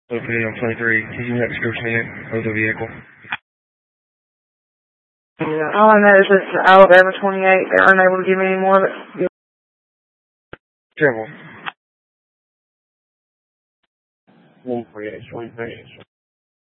Located on 23. Can you have description of the vehicle? Yeah, all I know is it's Alabama 28. They aren't able to give me any more of it. Travel. 148, 23.